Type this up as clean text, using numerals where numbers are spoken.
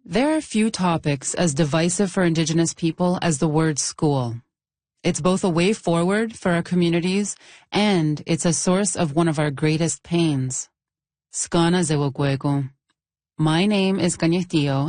There are few topics as divisive for Indigenous people as the word school. It's both a way forward for our communities, and it's a source of one of our greatest pains. Skana Zewogwego. My name is Kanyetio,